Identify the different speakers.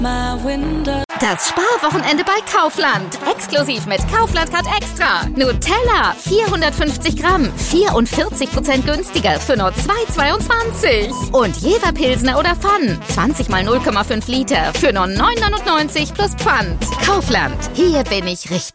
Speaker 1: Das Sparwochenende bei Kaufland. Exklusiv mit Kaufland Card Extra. Nutella, 450 Gramm, 44% günstiger für nur 2,22. Und Jever Pilsner oder Pfann, 20 mal 0,5 Liter für nur 9,99 plus Pfand. Kaufland, hier bin ich richtig.